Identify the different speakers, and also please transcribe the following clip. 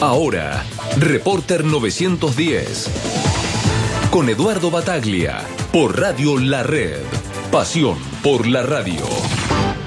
Speaker 1: Ahora, Reporter 910. Con Eduardo Bataglia, por Radio La Red. Pasión por la radio.